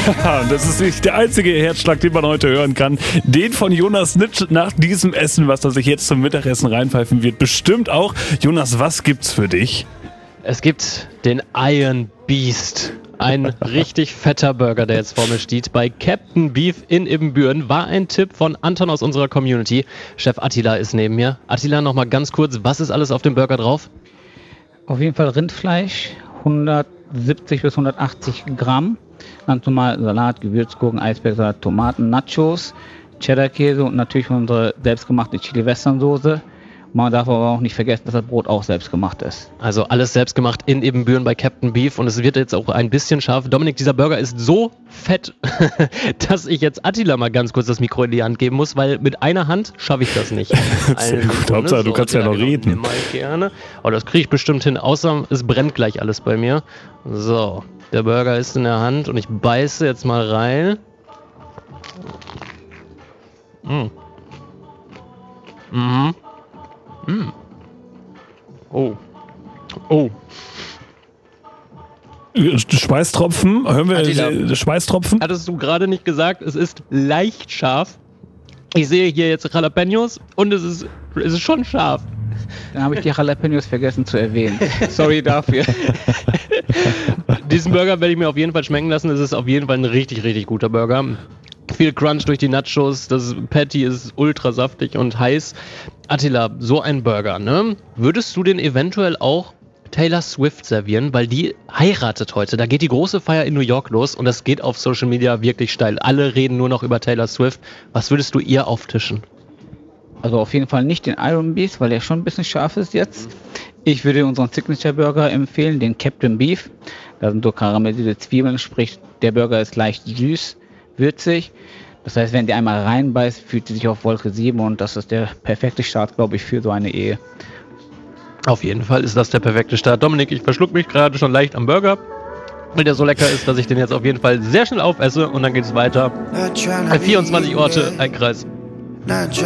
Das ist nicht der einzige Herzschlag, den man heute hören kann. Den von Jonas Nitsch nach diesem Essen, was er sich jetzt zum Mittagessen reinpfeifen wird, bestimmt auch. Jonas, was gibt's für dich? Es gibt den Iron Beast. Ein richtig fetter Burger, der jetzt vor mir steht. Bei Captain Beef in Ibbenbüren war ein Tipp von Anton aus unserer Community. Chef Attila ist neben mir. Attila, nochmal ganz kurz, was ist alles auf dem Burger drauf? Auf jeden Fall Rindfleisch, 170 bis 180 Gramm. Ganz normal Salat, Gewürzgurken, Eisbergsalat, Tomaten, Nachos, Cheddar-Käse und natürlich unsere selbstgemachte Chili-Western-Soße. Man darf aber auch nicht vergessen, dass das Brot auch selbst gemacht ist. Also alles selbst gemacht in Ibbenbüren bei Captain Beef und es wird jetzt auch ein bisschen scharf. Dominik, dieser Burger ist so fett, dass ich jetzt Attila mal ganz kurz das Mikro in die Hand geben muss, weil mit einer Hand schaffe ich das nicht. Sehr gut, Hauptsache du kannst ja noch reden. Mal gerne. Aber das kriege ich bestimmt hin, außer es brennt gleich alles bei mir. So, der Burger ist in der Hand und ich beiße jetzt mal rein. Oh. Schweißtropfen, hören wir Attila, Schweißtropfen? Hattest du gerade nicht gesagt, es ist leicht scharf. Ich sehe hier jetzt Jalapenos und es ist schon scharf. Dann habe ich die Jalapenos vergessen zu erwähnen. Sorry dafür. Diesen Burger werde ich mir auf jeden Fall schmecken lassen. Es ist auf jeden Fall ein richtig, richtig guter Burger. Viel Crunch durch die Nachos, das Patty ist ultra saftig und heiß. Attila, so ein Burger, ne? Würdest du den eventuell auch Taylor Swift servieren? Weil die heiratet heute. Da geht die große Feier in New York los und das geht auf Social Media wirklich steil. Alle reden nur noch über Taylor Swift. Was würdest du ihr auftischen? Also auf jeden Fall nicht den Iron Beast, weil der schon ein bisschen scharf ist jetzt. Ich würde unseren Signature Burger empfehlen, den Captain Beef. Da sind so karamellisierte Zwiebeln, sprich der Burger ist leicht süß, würzig. Das heißt, wenn die einmal reinbeißt, fühlt sie sich auf Wolke 7 und das ist der perfekte Start, glaube ich, für so eine Ehe. Auf jeden Fall ist das der perfekte Start. Dominik, ich verschluck mich gerade schon leicht am Burger, weil der so lecker ist, dass ich den jetzt auf jeden Fall sehr schnell aufesse und dann geht es weiter. 24 Orte, ein Kreis.